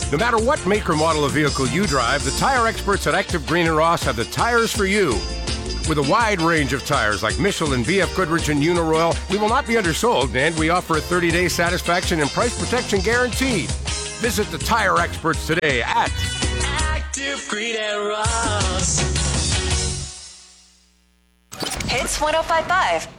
No matter what make or model of vehicle you drive, the tire experts at Active Green and Ross have the tires for you. With a wide range of tires like Michelin, BF Goodrich, and Uniroyal, we will not be undersold, and we offer a 30-day satisfaction and price protection guarantee. Visit the tire experts today at Active Green and Ross. Hits 105.5.